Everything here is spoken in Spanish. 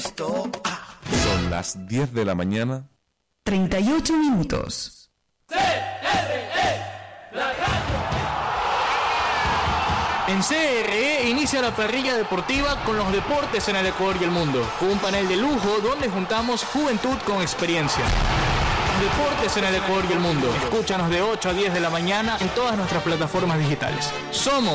Son las 10 de la mañana. 38 minutos. En CRE inicia la parrilla deportiva con los deportes en el Ecuador y el mundo, con un panel de lujo donde juntamos juventud con experiencia. Deportes en el Ecuador y el mundo. Escúchanos de 8 a 10 de la mañana en todas nuestras plataformas digitales. Somos